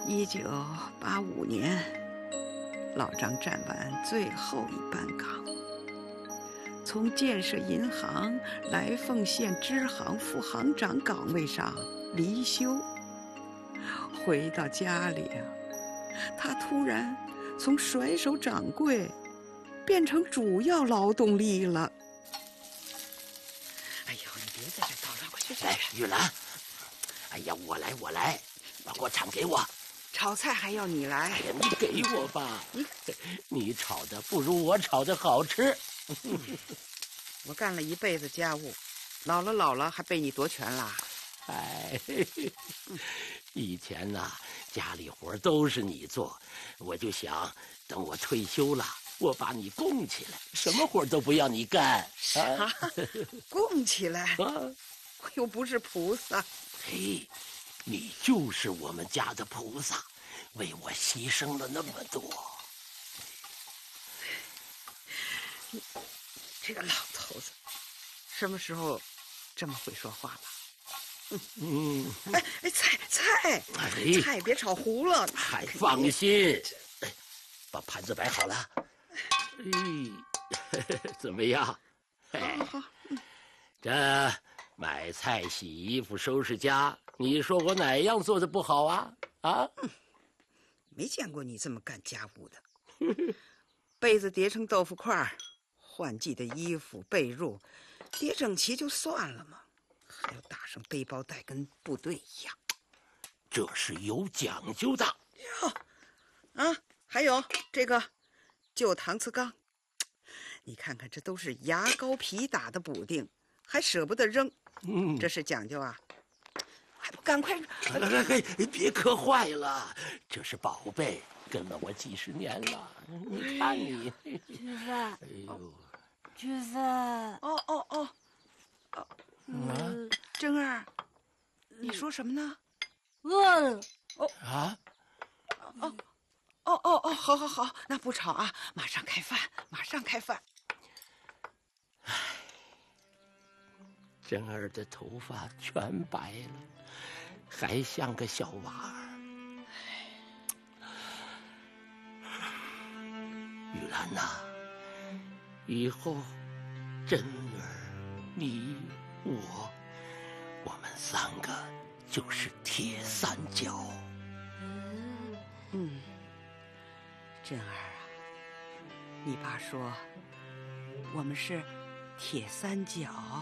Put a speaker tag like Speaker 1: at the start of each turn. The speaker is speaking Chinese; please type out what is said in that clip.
Speaker 1: 1985年，老张站完最后一班岗，从建设银行来凤县支行副行长岗位上离休。回到家里啊，他突然从甩手掌柜变成主要劳动力了。哎呦，你别在这叨叨，快去！
Speaker 2: 来，玉兰，哎呀，我来，把锅铲给我。
Speaker 1: 炒菜还要你来？
Speaker 2: 哎呀，你给我吧，你炒的不如我炒的好吃。
Speaker 1: 我干了一辈子家务，老了还被你夺权了。
Speaker 2: 哎，以前呐，家里活都是你做，我就想等我退休了，我把你供起来，什么活都不要你干。
Speaker 1: 啥？供起来？我又不是菩萨。
Speaker 2: 嘿，你就是我们家的菩萨，为我牺牲了那么多。
Speaker 1: 这个老头子，什么时候这么会说话了？菜别炒糊了。
Speaker 2: 还放心，把盘子摆好了。怎么样？
Speaker 1: 好。
Speaker 2: 这买菜、洗衣服、收拾家，你说我哪样做的不好啊？
Speaker 1: 没见过你这么干家务的。被子叠成豆腐块，换季的衣服、被褥叠整齐就算了嘛，还要打上背包带，跟部队一样。
Speaker 2: 这是有讲究的。
Speaker 1: 还有这个旧搪瓷缸，你看看，这都是牙膏皮打的补丁，还舍不得扔。这是讲究啊！还不赶快！
Speaker 2: 别磕坏了，这是宝贝，跟了我几十年了。你看你，
Speaker 3: 菊芬，菊芬，
Speaker 1: 珍儿，你说什么呢？
Speaker 3: 饿了。
Speaker 1: 好，那不吵啊，马上开饭。
Speaker 2: 珍儿的头发全白了，还像个小娃儿。玉兰呐，以后珍儿、你、我们三个就是铁三角。
Speaker 1: 珍儿啊，你爸说我们是铁三角。